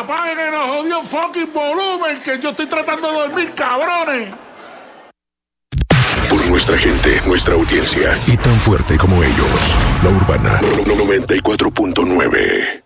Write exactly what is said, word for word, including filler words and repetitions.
apaguen el jodido fucking volumen, que yo estoy tratando de dormir, cabrones. Por nuestra gente, nuestra audiencia, y tan fuerte como ellos, La Urbana noventa y cuatro punto nueve.